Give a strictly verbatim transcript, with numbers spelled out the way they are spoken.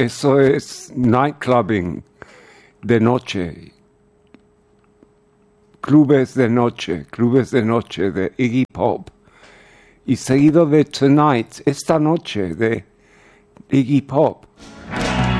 eso es nightclubbing de noche, clubes de noche, clubes de noche de Iggy Pop. Y seguido de Tonight, esta noche de Iggy Pop.